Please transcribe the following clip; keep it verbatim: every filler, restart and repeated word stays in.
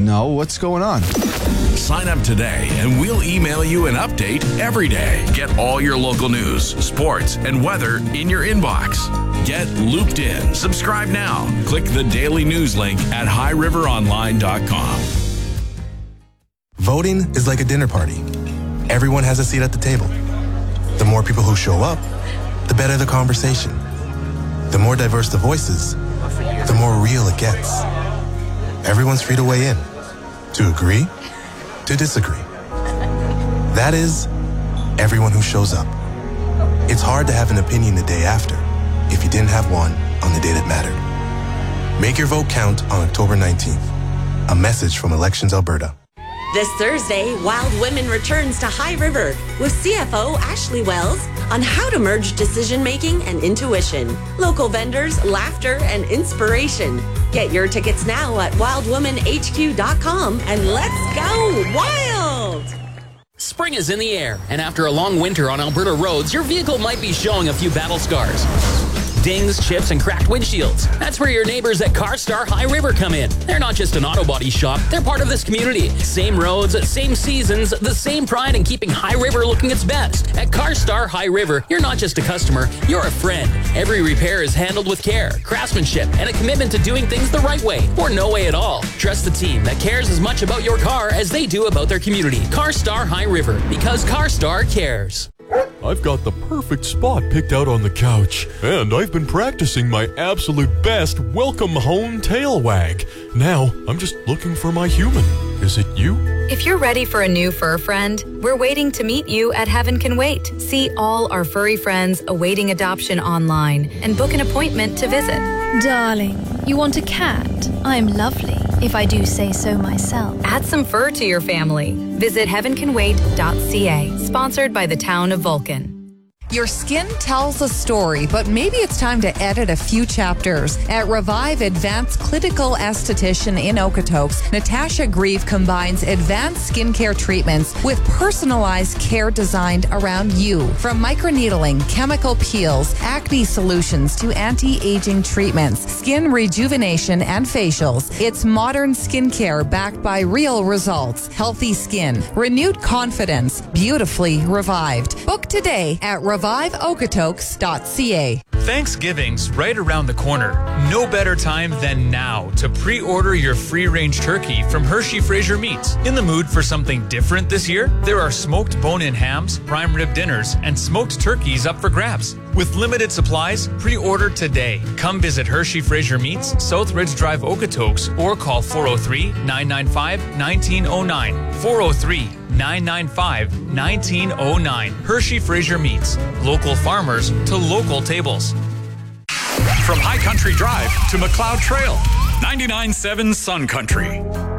No, what's going on? Sign up today and we'll email you an update every day. Get all your local news, sports, and weather in your inbox. Get looped in. Subscribe now. Click the daily news link at high river online dot com. Voting is like a dinner party. Everyone has a seat at the table. The more people who show up, the better the conversation. The more diverse the voices, the more real it gets. Everyone's free to weigh in, to agree, to disagree. That is, everyone who shows up. It's hard to have an opinion the day after if you didn't have one on the day that mattered. Make your vote count on October nineteenth. A message from Elections Alberta. This Thursday, Wild Women returns to High River with C F O Ashley Wells on how to merge decision-making and intuition, local vendors, laughter, and inspiration. Get your tickets now at wild woman h q dot com and let's go wild! Spring is in the air, and after a long winter on Alberta roads, your vehicle might be showing a few battle scars. Dings, chips, and cracked windshields. That's where your neighbors at CarStar High River come in. They're not just an auto body shop, they're part of this community. Same roads, same seasons, the same pride in keeping High River looking its best. At CarStar High River, you're not just a customer, you're a friend. Every repair is handled with care, craftsmanship, and a commitment to doing things the right way, or no way at all. Trust the team that cares as much about your car as they do about their community. CarStar High River, because CarStar cares. I've got the perfect spot picked out on the couch, and I've been practicing my absolute best welcome home tail wag. Now, I'm just looking for my human. Is it you? If you're ready for a new fur friend, we're waiting to meet you at Heaven Can Wait. See all our furry friends awaiting adoption online and book an appointment to visit. Darling, you want a cat? I'm lovely, if I do say so myself. Add some fur to your family. Visit heaven can wait dot c a, sponsored by the town of Vulcan. Your skin tells a story, but maybe it's time to edit a few chapters. At Revive Advanced Clinical Esthetician in Okotoks, Natasha Grieve combines advanced skincare treatments with personalized care designed around you. From microneedling, chemical peels, acne solutions to anti-aging treatments, skin rejuvenation and facials, it's modern skincare backed by real results. Healthy skin, renewed confidence, beautifully revived. Book today at revive okotoks dot c a. Thanksgiving's right around the corner. No better time than now to pre-order your free-range turkey from Hershey Fraser Meats. In the mood for something different this year? There are smoked bone-in hams, prime rib dinners, and smoked turkeys up for grabs. With limited supplies, pre-order today. Come visit Hershey Fraser Meats, South Ridge Drive, Okotoks, or call four oh three, nine nine five, one nine oh nine. four oh three, nine nine five, one nine oh nine. Hershey Fraser Meats. Local farmers to local tables. From High Country Drive to McLeod Trail, ninety-nine point seven Sun Country.